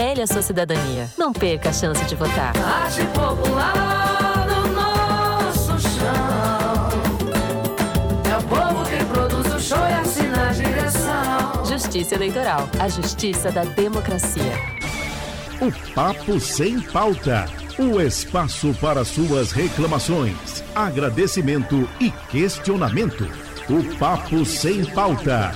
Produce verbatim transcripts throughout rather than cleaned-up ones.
Ele é a sua cidadania. Não perca a chance de votar. Arte popular no nosso chão. É o povo quem produz o show e assina a direção. Justiça Eleitoral. A justiça da democracia. O Papo Sem Pauta. O espaço para suas reclamações, agradecimento e questionamento. O Papo Sem Pauta.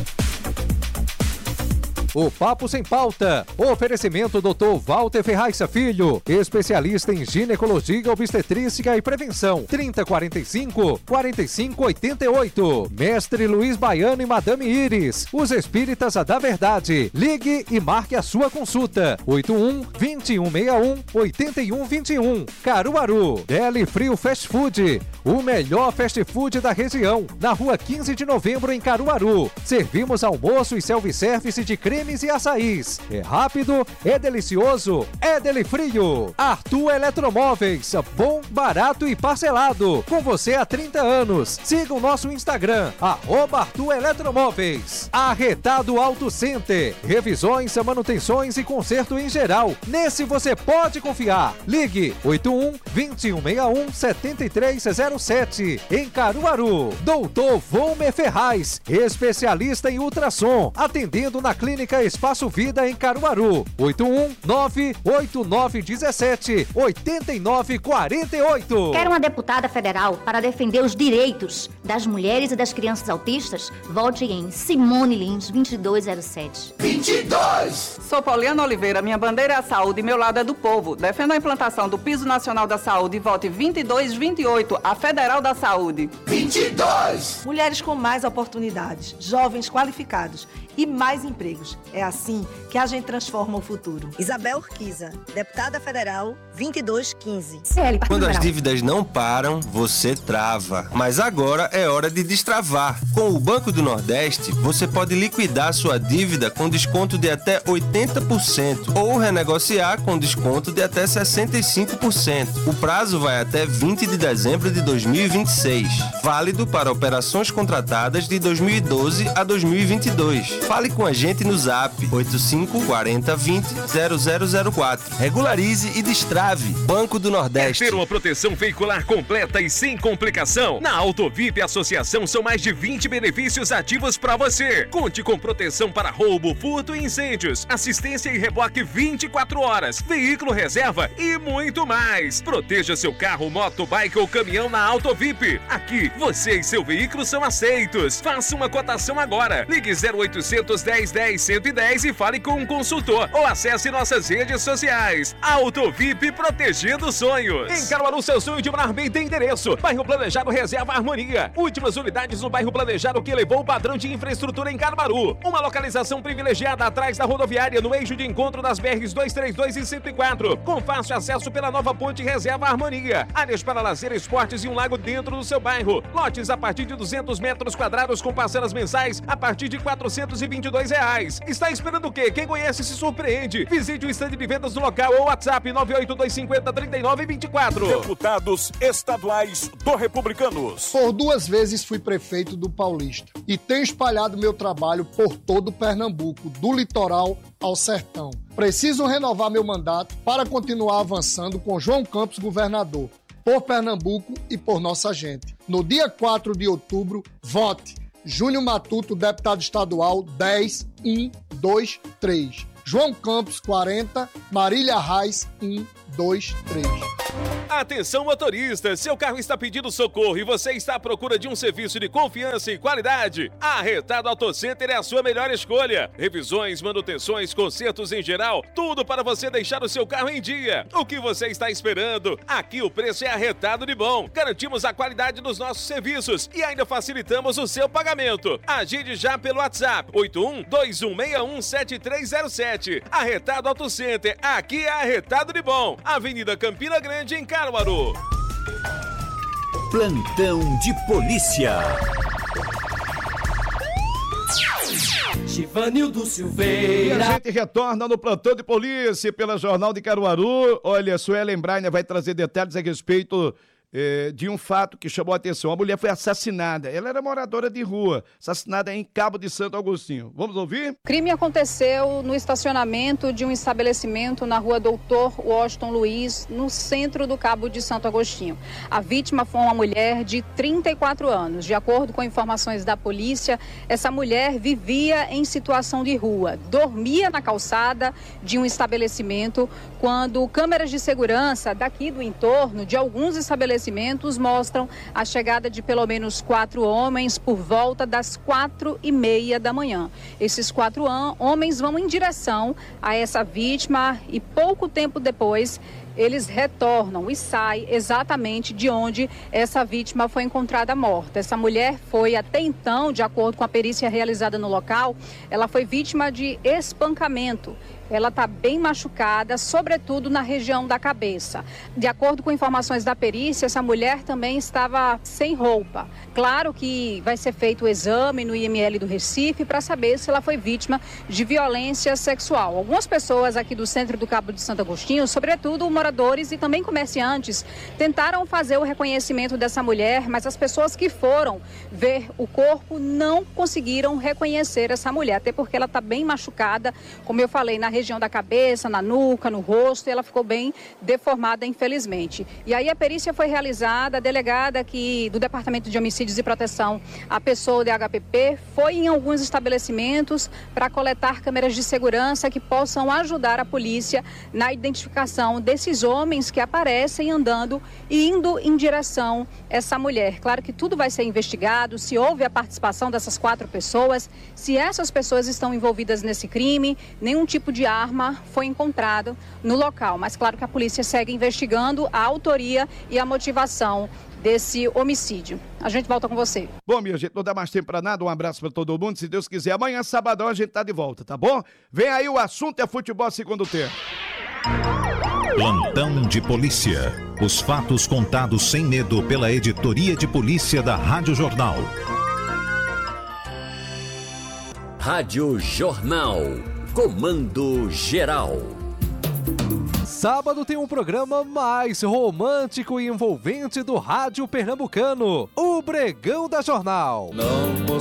O Papo Sem Pauta. Oferecimento doutor Walter Ferraz Filho, especialista em ginecologia, obstetrícia e prevenção. trinta, quarenta e cinco, quarenta e cinco, oitenta e oito. Mestre Luiz Baiano e Madame Iris, os espíritas da verdade. Ligue e marque a sua consulta. oito um, dois um seis um, oito um dois um. Caruaru. Deli Frio Fast Food, o melhor fast food da região. Na rua quinze de novembro, em Caruaru. Servimos almoço e self-service de creme e açaís. É rápido, é delicioso, é Deli Frio. Arthur Eletromóveis, bom, barato e parcelado. Com você há trinta anos. Siga o nosso Instagram, arroba Arthur Eletromóveis. Arretado Auto Center, revisões, manutenções e conserto em geral. Nesse você pode confiar. Ligue oito um, dois um seis um, sete três zero sete. Em Caruaru. Doutor Volmer Ferraz, especialista em ultrassom, atendendo na clínica Espaço Vida em Caruaru. oito um nove oito nove um sete oito nove quatro oito. Quer uma deputada federal para defender os direitos das mulheres e das crianças autistas? Vote em Simone Lins vinte e dois zero sete. vinte e dois. Sou Pauliana Oliveira, minha bandeira é a saúde e meu lado é do povo. Defendo a implantação do Piso Nacional da Saúde e vote vinte e dois vinte e oito, a Federal da Saúde. vinte e dois. Mulheres com mais oportunidades, jovens qualificados e mais empregos. É assim que a gente transforma o futuro. Isabel Urquiza, deputada federal, vinte e dois quinze. Quando as dívidas não param, você trava. Mas agora é hora de destravar. Com o Banco do Nordeste, você pode liquidar sua dívida com desconto de até oitenta por cento ou renegociar com desconto de até sessenta e cinco por cento. O prazo vai até vinte de dezembro de dois mil e vinte e seis. Válido para operações contratadas de dois mil e doze a dois mil e vinte e dois. Fale com a gente no Zap oito cinco quatro zero vinte zero zero zero quatro. Regularize e destrave. Banco do Nordeste. Quer ter uma proteção veicular completa e sem complicação? Na Autovip Associação são mais de vinte benefícios ativos para você. Conte com proteção para roubo, furto e incêndios, assistência e reboque vinte e quatro horas, veículo reserva e muito mais. Proteja seu carro, moto, bike ou caminhão na Autovip. Aqui, você e seu veículo são aceitos. Faça uma cotação agora. Ligue zero oitocentos, dez, dez, cento e dez e fale com um consultor ou acesse nossas redes sociais. Autovip, protegendo sonhos. Em Caruaru, seu sonho de morar bem tem endereço. Bairro Planejado Reserva Harmonia. Últimas unidades no bairro Planejado que elevou o padrão de infraestrutura em Caruaru. Uma localização privilegiada atrás da rodoviária no eixo de encontro das B Rs duzentos e trinta e dois e cento e quatro. Com fácil acesso pela nova ponte Reserva Harmonia. Áreas para lazer, esportes e um lago dentro do seu bairro. Lotes a partir de duzentos metros quadrados com parcelas mensais a partir de quatrocentos e vinte e dois reais. Está esperando o quê? Quem conhece se surpreende. Visite o estande de vendas no local ou WhatsApp nove oito dois cinco zero, três nove dois quatro. Deputados estaduais do Republicanos. Por duas vezes fui prefeito do Paulista e tenho espalhado meu trabalho por todo Pernambuco, do litoral ao sertão. Preciso renovar meu mandato para continuar avançando com João Campos governador, por Pernambuco e por nossa gente. No dia quatro de outubro, vote Júnior Matuto, deputado estadual dez um dois três. João Campos quarenta, Marília Reis um dois três. Atenção, motorista, seu carro está pedindo socorro e você está à procura de um serviço de confiança e qualidade? A Arretado Auto Center é a sua melhor escolha. Revisões, manutenções, consertos em geral, tudo para você deixar o seu carro em dia. O que você está esperando? Aqui o preço é arretado de bom. Garantimos a qualidade dos nossos serviços e ainda facilitamos o seu pagamento. Agende já pelo WhatsApp oito um dois um seis um sete três zero sete. Arretado Auto Center, aqui é arretado de bom. Avenida Campina Grande, em Caruaru. Plantão de polícia. Givanildo Silveira. E a gente retorna no Plantão de Polícia pela Jornal de Caruaru. Olha, Suelen Brainer vai trazer detalhes a respeito é, de um fato que chamou a atenção. A mulher foi assassinada. Ela era moradora de rua, assassinada em Cabo de Santo Agostinho. Vamos ouvir? O crime aconteceu no estacionamento de um estabelecimento na rua Doutor Washington Luiz, no centro do Cabo de Santo Agostinho. A vítima foi uma mulher de trinta e quatro anos. De acordo com informações da polícia, essa mulher vivia em situação de rua, dormia na calçada de um estabelecimento quando câmeras de segurança daqui do entorno de alguns estabelecimentos mostram a chegada de pelo menos quatro homens por volta das quatro e meia da manhã. Esses quatro homens vão em direção a essa vítima e pouco tempo depois eles retornam e saem exatamente de onde essa vítima foi encontrada morta. Essa mulher foi até então, de acordo com a perícia realizada no local, ela foi vítima de espancamento. Ela está bem machucada, sobretudo na região da cabeça. De acordo com informações da perícia, essa mulher também estava sem roupa. Claro que vai ser feito o exame no I M L do Recife para saber se ela foi vítima de violência sexual. Algumas pessoas aqui do centro do Cabo de Santo Agostinho, sobretudo moradores e também comerciantes, tentaram fazer o reconhecimento dessa mulher, mas as pessoas que foram ver o corpo não conseguiram reconhecer essa mulher, até porque ela está bem machucada, como eu falei, na região da cabeça, na nuca, no rosto, e ela ficou bem deformada, infelizmente. E aí a perícia foi realizada, a delegada aqui do Departamento de Homicídios e Proteção, a pessoa do H P P, foi em alguns estabelecimentos para coletar câmeras de segurança que possam ajudar a polícia na identificação desses homens que aparecem andando e indo em direção a essa mulher. Claro que tudo vai ser investigado, se houve a participação dessas quatro pessoas, se essas pessoas estão envolvidas nesse crime, nenhum tipo de arma foi encontrado no local. Mas claro que a polícia segue investigando a autoria e a motivação desse homicídio. A gente volta com você. Bom, minha gente, não dá mais tempo pra nada. Um abraço pra todo mundo. Se Deus quiser, amanhã, sabadão, a gente tá de volta, tá bom? Vem aí, o assunto é futebol segundo tempo. Plantão de polícia. Os fatos contados sem medo pela editoria de polícia da Rádio Jornal. Rádio Jornal. Comando Geral. Sábado tem um programa mais romântico e envolvente do rádio pernambucano, o Bregão da Jornal. Não